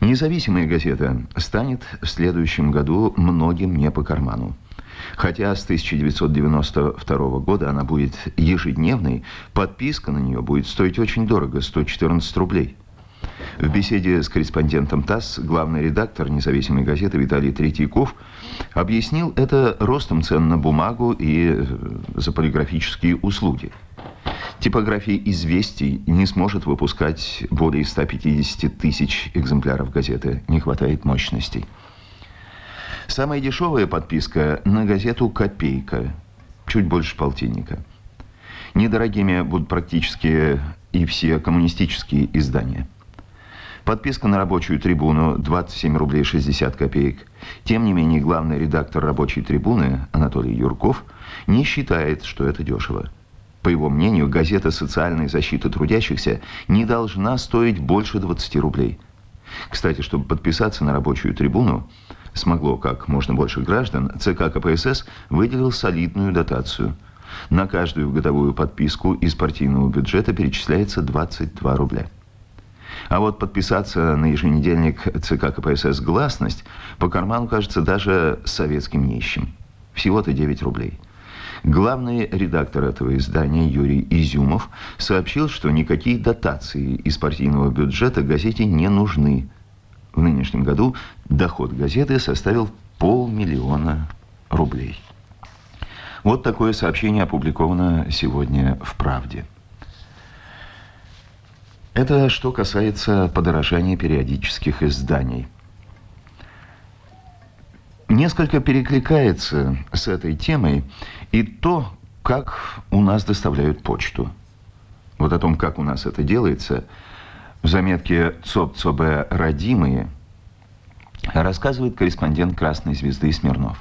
Независимая газета станет в следующем году многим не по карману. Хотя с 1992 года она будет ежедневной, подписка на нее будет стоить очень дорого – 114 рублей. В беседе с корреспондентом ТАСС главный редактор независимой газеты Виталий Третьяков объяснил это ростом цен на бумагу и за полиграфические услуги. Типография «Известий» не сможет выпускать более 150 тысяч экземпляров газеты. Не хватает мощностей. Самая дешевая подписка на газету «Копейка», чуть больше полтинника. Недорогими будут практически и все коммунистические издания. Подписка на рабочую трибуну 27 рублей 60 копеек. Тем не менее, главный редактор рабочей трибуны Анатолий Юрков не считает, что это дешево. По его мнению, газета социальной защиты трудящихся не должна стоить больше 20 рублей. Кстати, чтобы подписаться на рабочую трибуну смогло как можно больше граждан, ЦК КПСС выделил солидную дотацию. На каждую годовую подписку из партийного бюджета перечисляется 22 рубля. А вот подписаться на еженедельник ЦК КПСС «Гласность» по карману кажется даже советским нищим. Всего-то 9 рублей. Главный редактор этого издания Юрий Изюмов сообщил, что никакие дотации из партийного бюджета газете не нужны. В нынешнем году доход газеты составил 500 000 рублей. Вот такое сообщение опубликовано сегодня в «Правде». Это что касается подорожания периодических изданий. Несколько перекликается с этой темой и то, как у нас доставляют почту. Вот о том, как у нас это делается, в заметке ЦОБ «Родимые» рассказывает корреспондент «Красной звезды» Смирнов.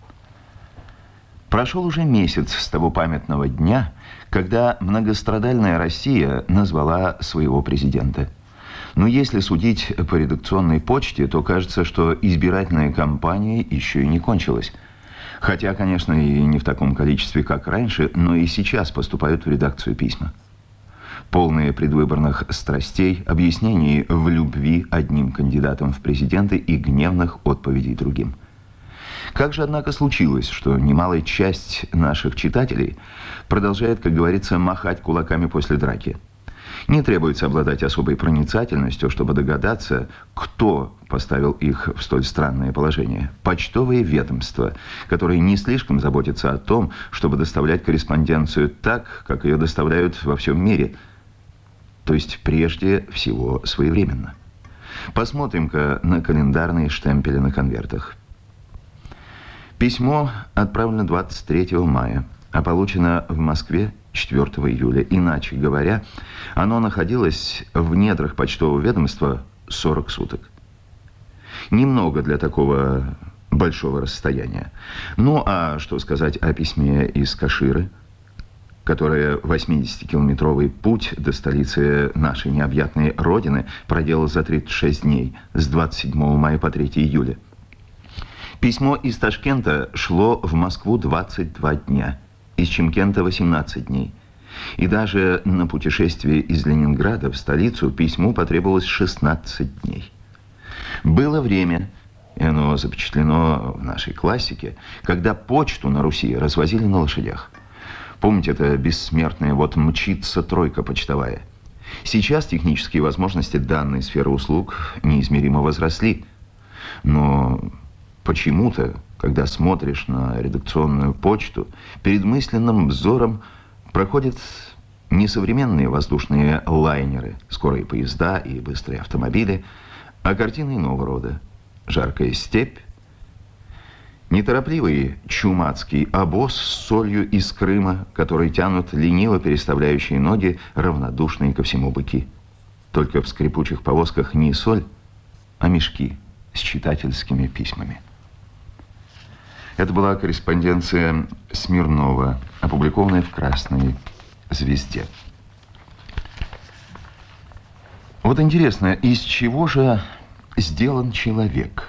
Прошел уже месяц с того памятного дня, когда многострадальная Россия назвала своего президента. Но если судить по редакционной почте, то кажется, что избирательная кампания еще и не кончилась. Хотя, конечно, и не в таком количестве, как раньше, но и сейчас поступают в редакцию письма. Полные предвыборных страстей, объяснений в любви одним кандидатом в президенты и гневных отповедей другим. Как же, однако, случилось, что немалая часть наших читателей продолжает, как говорится, махать кулаками после драки? Не требуется обладать особой проницательностью, чтобы догадаться, кто поставил их в столь странное положение. Почтовые ведомства, которые не слишком заботятся о том, чтобы доставлять корреспонденцию так, как ее доставляют во всем мире. То есть, прежде всего, своевременно. Посмотрим-ка на календарные штемпели на конвертах. Письмо отправлено 23 мая, а получено в Москве 4 июля. Иначе говоря, оно находилось в недрах почтового ведомства 40 суток. Немного для такого большого расстояния. Ну, а что сказать о письме из Каширы, которое 80-километровый путь до столицы нашей необъятной родины проделал за 36 дней, с 27 мая по 3 июля. Письмо из Ташкента шло в Москву 22 дня, из Чимкента 18 дней. И даже на путешествие из Ленинграда в столицу письму потребовалось 16 дней. Было время, и оно запечатлено в нашей классике, когда почту на Руси развозили на лошадях. Помните, это бессмертная вот мчится тройка почтовая. Сейчас технические возможности данной сферы услуг неизмеримо возросли. Но почему-то, когда смотришь на редакционную почту, перед мысленным взором проходят не современные воздушные лайнеры, скорые поезда и быстрые автомобили, а картины иного рода. Жаркая степь, неторопливый чумацкий обоз с солью из Крыма, который тянут лениво переставляющие ноги, равнодушные ко всему быки. Только в скрипучих повозках не соль, а мешки с читательскими письмами. Это была корреспонденция Смирнова, опубликованная в «Красной звезде». Вот интересно, из чего же сделан человек?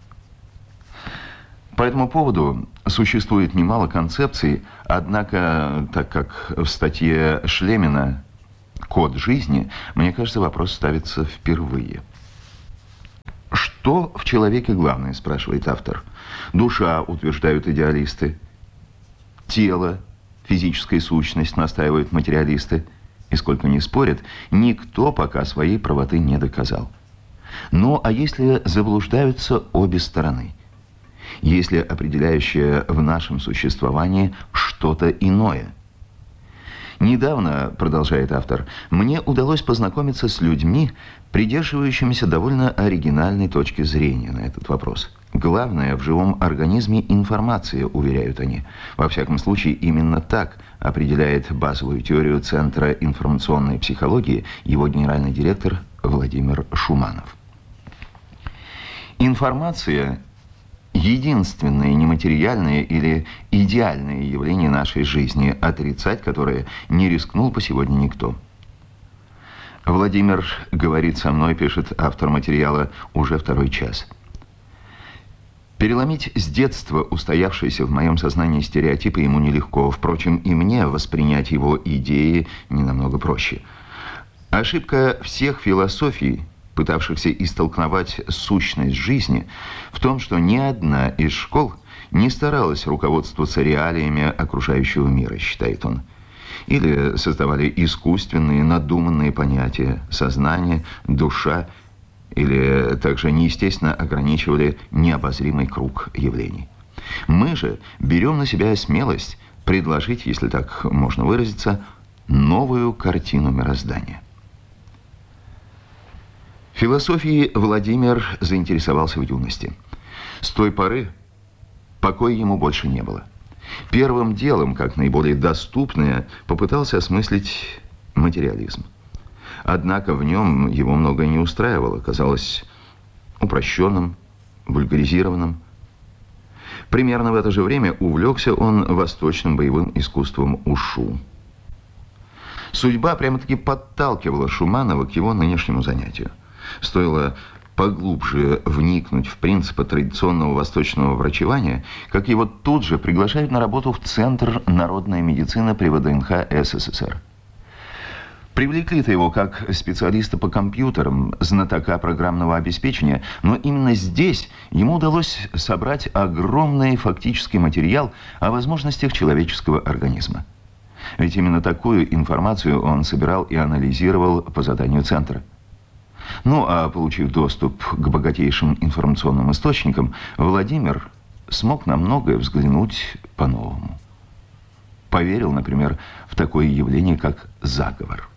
По этому поводу существует немало концепций, однако, так как в статье Шлемина «Код жизни», мне кажется, вопрос ставится впервые. Что в человеке главное, спрашивает автор. Душа, утверждают идеалисты. Тело, физическая сущность, настаивают материалисты. И сколько ни спорят, никто пока своей правоты не доказал. Ну, а если заблуждаются обе стороны? Если определяющее в нашем существовании что-то иное? Недавно, продолжает автор, мне удалось познакомиться с людьми, придерживающимися довольно оригинальной точки зрения на этот вопрос. Главное в живом организме информация, уверяют они. Во всяком случае, именно так определяет базовую теорию Центра информационной психологии его генеральный директор Владимир Шуманов. Информация – единственное нематериальное или идеальное явление нашей жизни, отрицать которое не рискнул по сегодня никто. Владимир говорит со мной, пишет автор материала, уже второй час. Переломить с детства устоявшиеся в моем сознании стереотипы ему нелегко. Впрочем, и мне воспринять его идеи не намного проще. Ошибка всех философий, пытавшихся истолковать сущность жизни, в том, что ни одна из школ не старалась руководствоваться реалиями окружающего мира, считает он. Или создавали искусственные, надуманные понятия «сознание», «душа», или также неестественно ограничивали необозримый круг явлений. Мы же берем на себя смелость предложить, если так можно выразиться, новую картину мироздания. Философией Владимир заинтересовался в юности. С той поры покоя ему больше не было. Первым делом, как наиболее доступное, попытался осмыслить материализм. Однако в нем его многое не устраивало, казалось упрощенным, вульгаризированным. Примерно в это же время увлекся он восточным боевым искусством ушу. Судьба прямо-таки подталкивала Шуманова к его нынешнему занятию. Стоило поглубже вникнуть в принципы традиционного восточного врачевания, как его тут же приглашают на работу в Центр народной медицины при ВДНХ СССР. Привлекли-то его как специалиста по компьютерам, знатока программного обеспечения, но именно здесь ему удалось собрать огромный фактический материал о возможностях человеческого организма. Ведь именно такую информацию он собирал и анализировал по заданию Центра. Ну, а получив доступ к богатейшим информационным источникам, Владимир смог на многое взглянуть по-новому. Поверил, например, в такое явление, как заговор.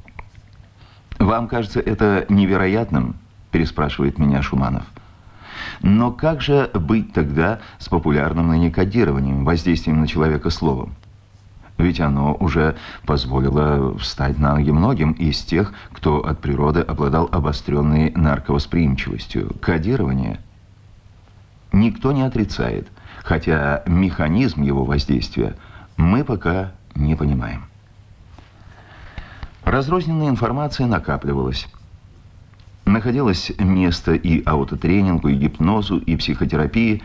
«Вам кажется это невероятным?» – переспрашивает меня Шуманов. «Но как же быть тогда с популярным ныне кодированием, воздействием на человека словом? Ведь оно уже позволило встать на ноги многим из тех, кто от природы обладал обостренной нарковосприимчивостью. Кодирование никто не отрицает, хотя механизм его воздействия мы пока не понимаем». Разрозненная информация накапливалась. Находилось место и аутотренингу, и гипнозу, и психотерапии.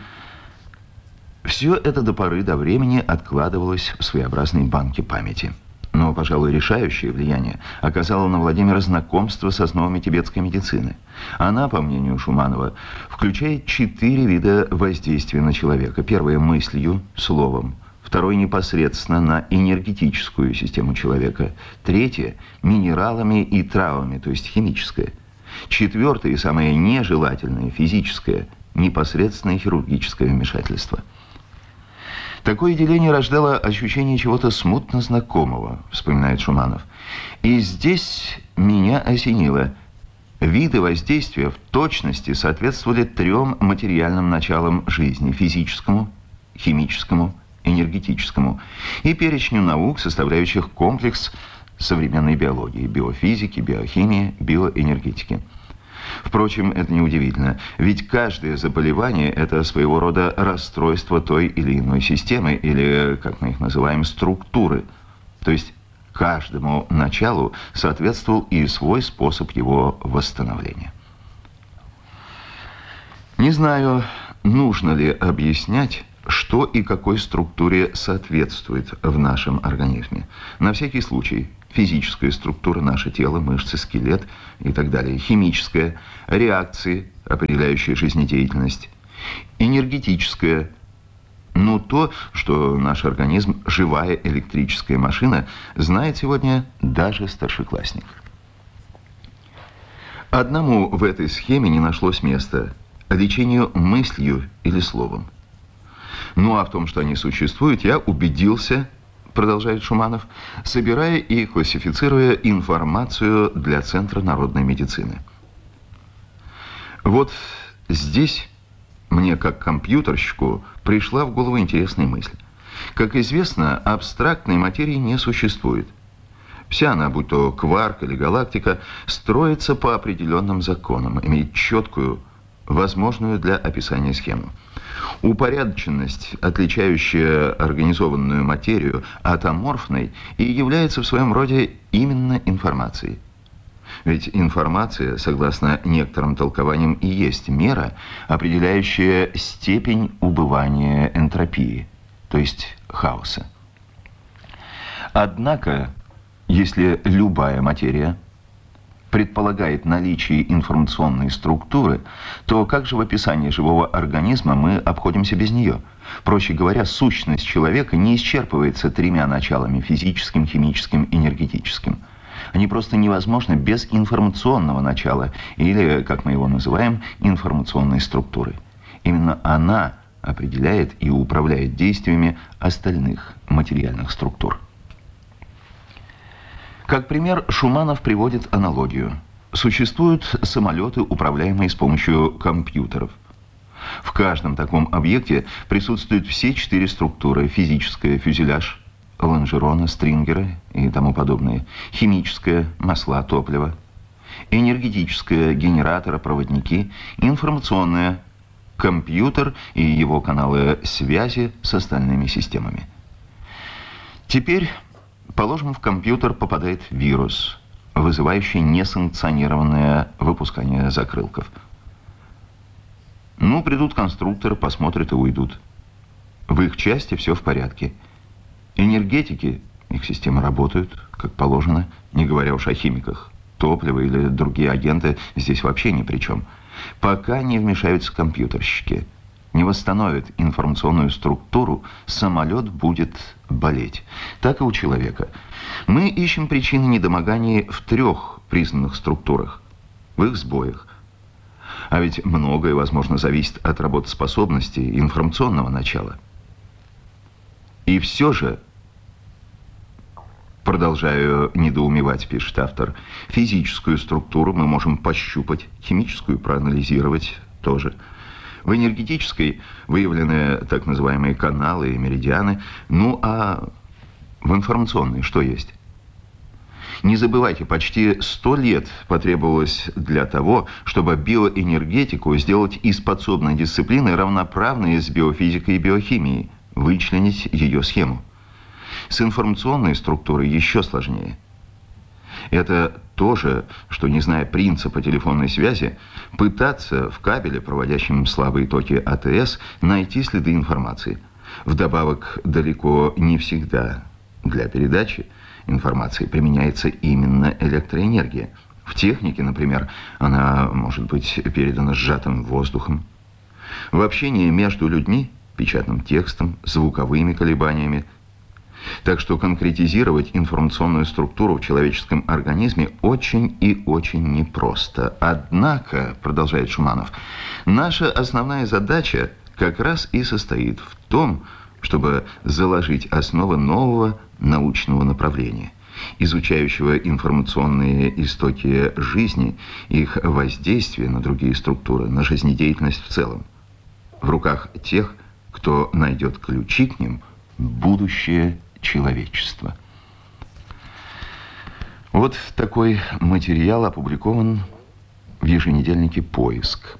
Все это до поры до времени откладывалось в своеобразной банке памяти. Но, пожалуй, решающее влияние оказало на Владимира знакомство с основами тибетской медицины. Она, по мнению Шуманова, включает 4 вида воздействия на человека. Первое – мыслью, словом. Второе – непосредственно на энергетическую систему человека. Третье – минералами и травами, то есть химическое. Четвертое и самое нежелательное – физическое, непосредственное хирургическое вмешательство. Такое деление рождало ощущение чего-то смутно знакомого, вспоминает Шуманов. И здесь меня осенило. Виды воздействия в точности соответствовали 3 материальным началам жизни – физическому, химическому, энергетическому и перечню наук, составляющих комплекс современной биологии, биофизики, биохимии, биоэнергетики. Впрочем, это неудивительно, ведь каждое заболевание – это своего рода расстройство той или иной системы, или, как мы их называем, структуры. То есть каждому началу соответствовал и свой способ его восстановления. Не знаю, нужно ли объяснять, что и какой структуре соответствует в нашем организме. На всякий случай физическая структура, наше тело, мышцы, скелет и так далее. Химическая, реакции, определяющие жизнедеятельность. Энергетическая, то, что наш организм, живая электрическая машина, знает сегодня даже старшеклассник. Одному в этой схеме не нашлось места – лечению мыслью или словом. А в том, что они существуют, я убедился, продолжает Шуманов, собирая и классифицируя информацию для Центра народной медицины. Вот здесь мне, как компьютерщику, пришла в голову интересная мысль. Как известно, абстрактной материи не существует. Вся она, будь то кварк или галактика, строится по определенным законам, имеет четкую, возможную для описания схему. Упорядоченность, отличающая организованную материю от аморфной, и является в своем роде именно информацией. Ведь информация, согласно некоторым толкованиям, и есть мера, определяющая степень убывания энтропии, то есть хаоса. Однако, если любая материя предполагает наличие информационной структуры, то как же в описании живого организма мы обходимся без нее? Проще говоря, сущность человека не исчерпывается тремя началами – физическим, химическим, энергетическим. Они просто невозможны без информационного начала, или, как мы его называем, информационной структуры. Именно она определяет и управляет действиями остальных материальных структур. Как пример, Шуманов приводит аналогию. Существуют самолеты, управляемые с помощью компьютеров. В каждом таком объекте присутствуют все 4 структуры: физическая – фюзеляж, лонжероны, стрингеры и тому подобное, химическая – масла, топливо, энергетическая – генераторы, проводники, информационная – компьютер и его каналы связи с остальными системами. Теперь, положим, в компьютер попадает вирус, вызывающий несанкционированное выпускание закрылков. Придут конструкторы, посмотрят и уйдут. В их части все в порядке. Энергетики, их системы работают, как положено, не говоря уж о химиках. Топливо или другие агенты здесь вообще ни при чем. Пока не вмешаются компьютерщики, не восстановят информационную структуру, самолет будет болеть. Так и у человека. Мы ищем причины недомоганий в 3 признанных структурах, в их сбоях. А ведь многое, возможно, зависит от работоспособности информационного начала. И все же, продолжаю недоумевать, пишет автор, физическую структуру мы можем пощупать, химическую проанализировать тоже. В энергетической выявлены так называемые каналы и меридианы, а в информационной что есть? Не забывайте, почти 100 лет потребовалось для того, чтобы биоэнергетику сделать из подсобной дисциплины равноправной с биофизикой и биохимией, вычленить ее схему. С информационной структурой еще сложнее. Это то же, что, не зная принципа телефонной связи, пытаться в кабеле, проводящем слабые токи АТС, найти следы информации. Вдобавок, далеко не всегда для передачи информации применяется именно электроэнергия. В технике, например, она может быть передана сжатым воздухом. В общении между людьми, печатным текстом, звуковыми колебаниями. Так что конкретизировать информационную структуру в человеческом организме очень и очень непросто. Однако, продолжает Шуманов, наша основная задача как раз и состоит в том, чтобы заложить основы нового научного направления, изучающего информационные истоки жизни, их воздействие на другие структуры, на жизнедеятельность в целом. В руках тех, кто найдет ключи к ним, будущее человечества. Вот такой материал опубликован в еженедельнике «Поиск».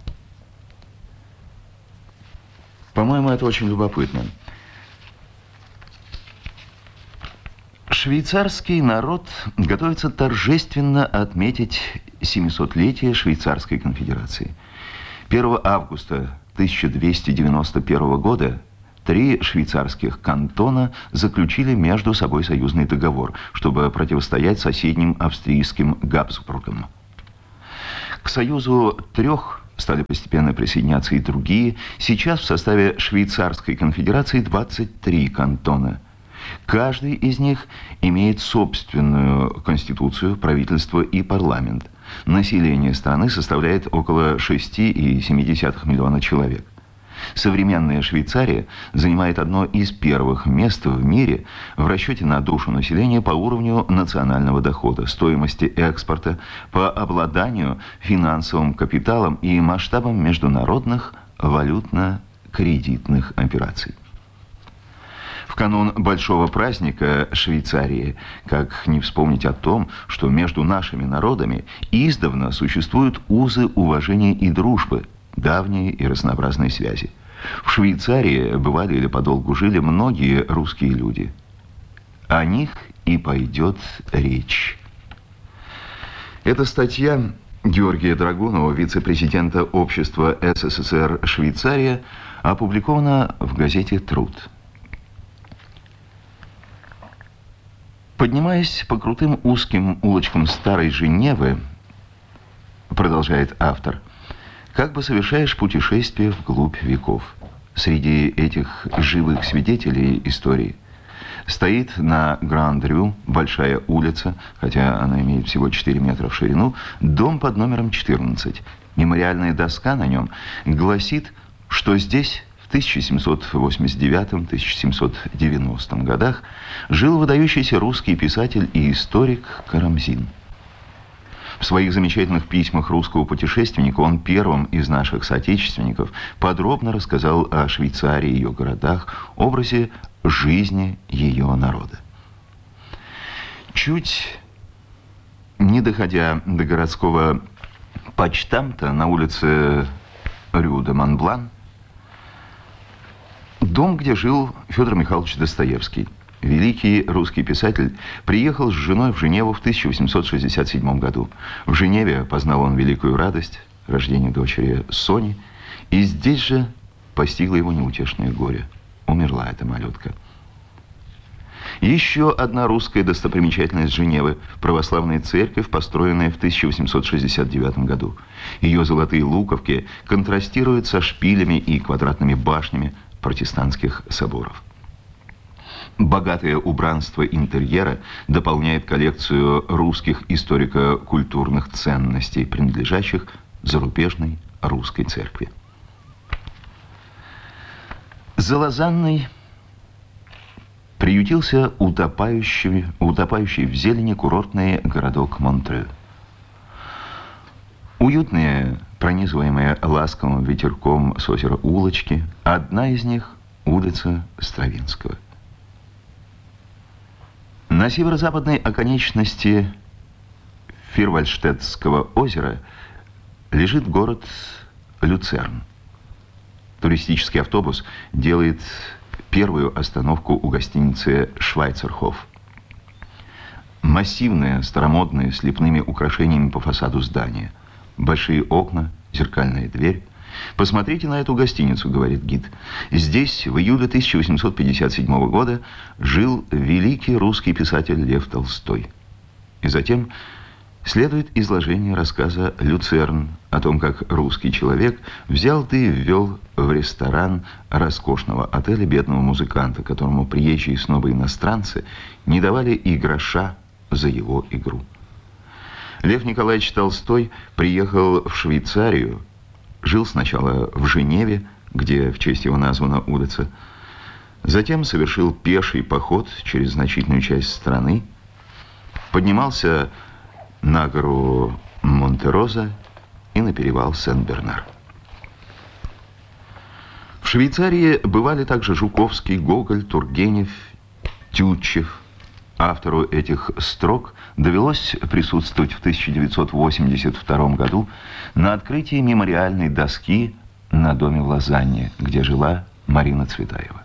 По-моему, это очень любопытно. Швейцарский народ готовится торжественно отметить 700-летие Швейцарской конфедерации. 1 августа 1291 года 3 швейцарских кантона заключили между собой союзный договор, чтобы противостоять соседним австрийским Габсбургам. К союзу 3 стали постепенно присоединяться и другие. Сейчас в составе Швейцарской конфедерации 23 кантона. Каждый из них имеет собственную конституцию, правительство и парламент. Население страны составляет около 6,7 миллиона человек. Современная Швейцария занимает одно из первых мест в мире в расчете на душу населения по уровню национального дохода, стоимости экспорта, по обладанию финансовым капиталом и масштабам международных валютно-кредитных операций. В канун большого праздника Швейцарии, как не вспомнить о том, что между нашими народами издавна существуют узы уважения и дружбы, давние и разнообразные связи. В Швейцарии бывали или подолгу жили многие русские люди. О них и пойдет речь. Эта статья Георгия Драгунова, вице-президента Общества СССР «Швейцария», опубликована в газете «Труд». Поднимаясь по крутым узким улочкам старой Женевы, продолжает автор, как бы совершаешь путешествие вглубь веков. Среди этих живых свидетелей истории стоит на Гранд-Рю большая улица, хотя она имеет всего 4 метра в ширину, дом под номером 14. Мемориальная доска на нем гласит, что здесь в 1789-1790 годах жил выдающийся русский писатель и историк Карамзин. В своих замечательных письмах русского путешественника он первым из наших соотечественников подробно рассказал о Швейцарии, ее городах, образе жизни ее народа. Чуть не доходя до городского почтамта на улице Рю-де-Монблан, дом, где жил Федор Михайлович Достоевский. Великий русский писатель приехал с женой в Женеву в 1867 году. В Женеве познал он великую радость, рождение дочери Сони, и здесь же постигло его неутешное горе. Умерла эта малютка. Еще одна русская достопримечательность Женевы – православная церковь, построенная в 1869 году. Ее золотые луковки контрастируют со шпилями и квадратными башнями протестантских соборов. Богатое убранство интерьера дополняет коллекцию русских историко-культурных ценностей, принадлежащих зарубежной русской церкви. За Лозанной приютился утопающий в зелени курортный городок Монтрeux. Уютные, пронизываемые ласковым ветерком с озера улочки, одна из них – улица Стравинского. На северо-западной оконечности Фирвальштетского озера лежит город Люцерн. Туристический автобус делает первую остановку у гостиницы «Швайцерхоф». Массивное, старомодное, с лепными украшениями по фасаду здания. Большие окна, зеркальная дверь. «Посмотрите на эту гостиницу», — говорит гид. «Здесь в июле 1857 года жил великий русский писатель Лев Толстой». И затем следует изложение рассказа «Люцерн» о том, как русский человек взял да и ввел в ресторан роскошного отеля бедного музыканта, которому приезжие снобы-иностранцы не давали и гроша за его игру. Лев Николаевич Толстой приехал в Швейцарию, жил сначала в Женеве, где в честь его названа улица, затем совершил пеший поход через значительную часть страны, поднимался на гору Монте-Роза и на перевал Сен-Бернар. В Швейцарии бывали также Жуковский, Гоголь, Тургенев, Тютчев. Автору этих строк довелось присутствовать в 1982 году на открытии мемориальной доски на доме в Лозанне, где жила Марина Цветаева.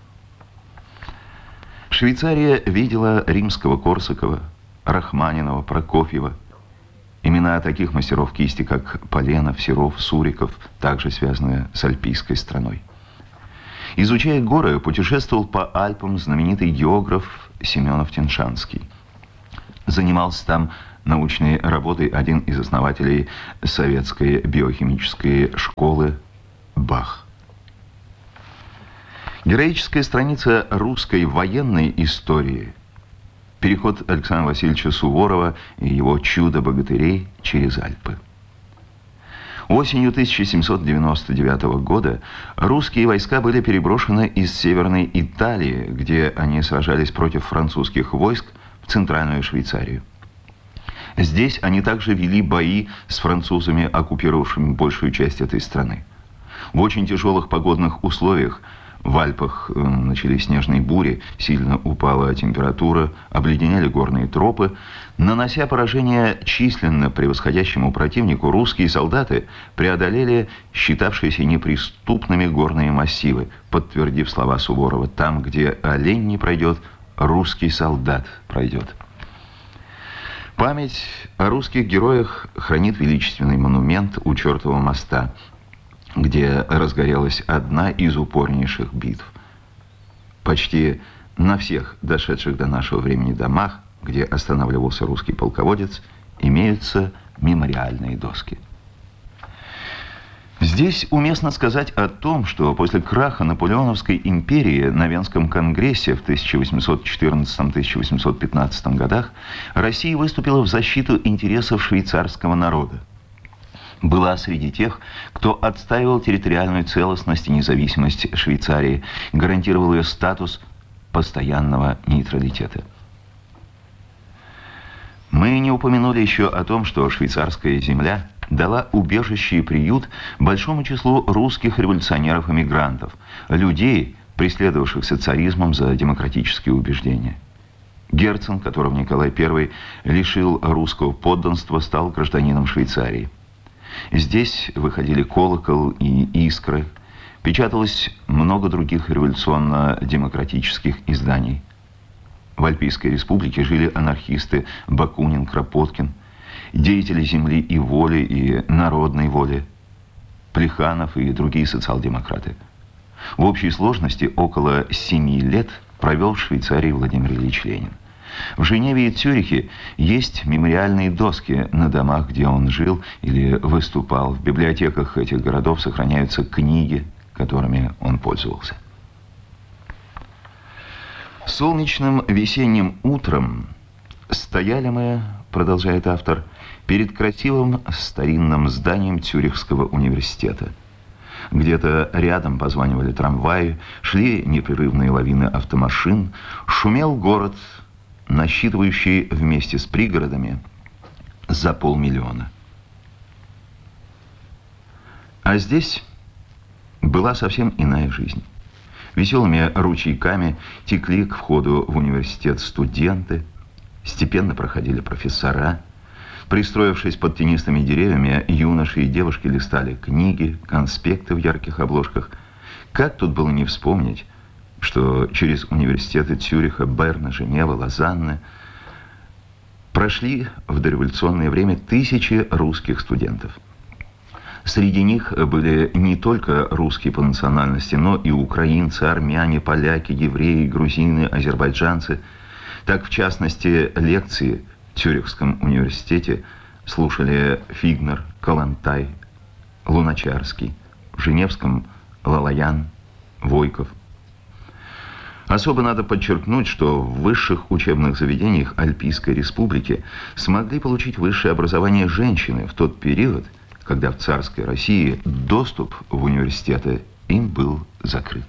Швейцария видела Римского-Корсакова, Рахманинова, Прокофьева. Имена таких мастеров кисти, как Поленов, Серов, Суриков, также связаны с альпийской страной. Изучая горы, путешествовал по Альпам знаменитый географ Семенов-Теншанский. Занимался там научной работой один из основателей советской биохимической школы Бах. Героическая страница русской военной истории – переход Александра Васильевича Суворова и его «Чудо богатырей» через Альпы. Осенью 1799 года русские войска были переброшены из Северной Италии, где они сражались против французских войск, в Центральную Швейцарию. Здесь они также вели бои с французами, оккупировавшими большую часть этой страны. В очень тяжелых погодных условиях в Альпах начались снежные бури, сильно упала температура, обледенели горные тропы. Нанося поражение численно превосходящему противнику, русские солдаты преодолели считавшиеся неприступными горные массивы, подтвердив слова Суворова: «Там, где олень не пройдет, русский солдат пройдет». Память о русских героях хранит величественный монумент у Чертова моста, где разгорелась одна из упорнейших битв. Почти на всех дошедших до нашего времени домах, где останавливался русский полководец, имеются мемориальные доски. Здесь уместно сказать о том, что после краха Наполеоновской империи на Венском конгрессе в 1814-1815 годах Россия выступила в защиту интересов швейцарского народа. Была среди тех, кто отстаивал территориальную целостность и независимость Швейцарии, гарантировал ее статус постоянного нейтралитета. Мы не упомянули еще о том, что швейцарская земля дала убежище и приют большому числу русских революционеров-эмигрантов, людей, преследовавшихся царизмом за демократические убеждения. Герцен, которого Николай I лишил русского подданства, стал гражданином Швейцарии. Здесь выходили «Колокол» и «Искры», печаталось много других революционно-демократических изданий. В Альпийской республике жили анархисты Бакунин, Кропоткин, деятели земли и воли, и народной воли, Плеханов и другие социал-демократы. В общей сложности около 7 лет провел в Швейцарии Владимир Ильич Ленин. В Женеве и Цюрихе есть мемориальные доски на домах, где он жил или выступал. В библиотеках этих городов сохраняются книги, которыми он пользовался. Солнечным весенним утром стояли мы, продолжает автор, перед красивым старинным зданием Цюрихского университета. Где-то рядом позванивали трамваи, шли непрерывные лавины автомашин, шумел город, насчитывающий вместе с пригородами за 500 000. А здесь была совсем иная жизнь. Веселыми ручейками текли к входу в университет студенты, степенно проходили профессора. Пристроившись под тенистыми деревьями, юноши и девушки листали книги, конспекты в ярких обложках. Как тут было не вспомнить, что через университеты Цюриха, Берна, Женевы, Лозанны прошли в дореволюционное время тысячи русских студентов. Среди них были не только русские по национальности, но и украинцы, армяне, поляки, евреи, грузины, азербайджанцы. Так, в частности, лекции в Цюрихском университете слушали Фигнер, Калантай, Луначарский, в Женевском – Лалаян, Войков. Особо надо подчеркнуть, что в высших учебных заведениях Альпийской республики смогли получить высшее образование женщины в тот период, когда в царской России доступ в университеты им был закрыт.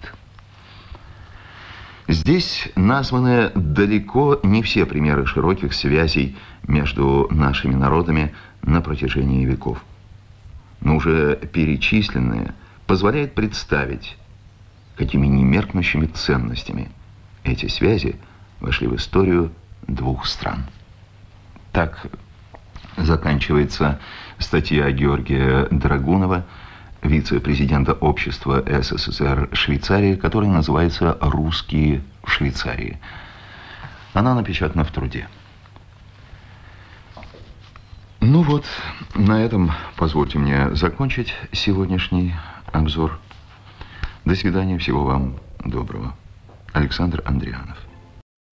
Здесь названы далеко не все примеры широких связей между нашими народами на протяжении веков. Но уже перечисленное позволяет представить, какими немеркнущими ценностями эти связи вошли в историю двух стран. Так заканчивается статья Георгия Драгунова, вице-президента общества СССР Швейцарии, которая называется «Русские в Швейцарии». Она напечатана в труде. Ну вот, на этом позвольте мне закончить сегодняшний обзор. До свидания, всего вам доброго. Александр Андрианов.